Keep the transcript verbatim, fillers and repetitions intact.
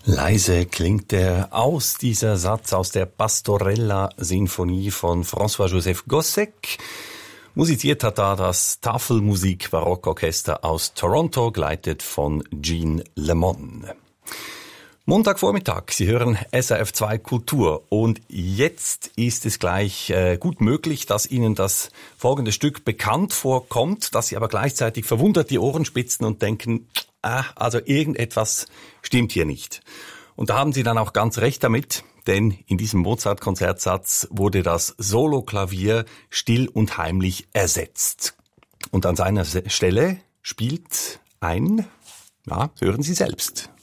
Leise klingt der aus, dieser Satz aus der Pastorella-Sinfonie von François-Joseph Gossec. Musiziert hat da das Tafelmusik-Barockorchester aus Toronto, geleitet von Jean Lemon. Montagvormittag, Sie hören S R F zwei Kultur und jetzt ist es gleich äh, gut möglich, dass Ihnen das folgende Stück bekannt vorkommt, dass Sie aber gleichzeitig verwundert die Ohren spitzen und denken, ah, also irgendetwas stimmt hier nicht. Und da haben Sie dann auch ganz recht damit, denn in diesem Mozart-Konzertsatz wurde das Soloklavier still und heimlich ersetzt. Und an seiner Stelle spielt ein, ja, hören Sie selbst.